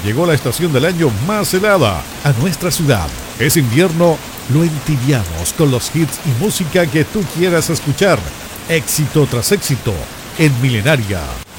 Llegó la estación del año más helada a nuestra ciudad. Es invierno, lo entibiamos con los hits y música que tú quieras escuchar. Éxito tras éxito en Milenaria.